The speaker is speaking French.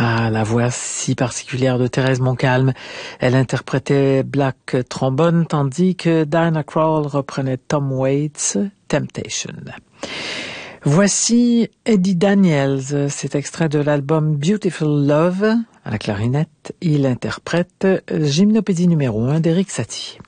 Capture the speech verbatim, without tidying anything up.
Ah, la voix si particulière de Thérèse Montcalm. Elle interprétait Black Trombone, tandis que Diana Krall reprenait Tom Waits, Temptation. Voici Eddie Daniels, cet extrait de l'album Beautiful Love. À la clarinette, il interprète Gymnopédie numéro un d'Erik Satie.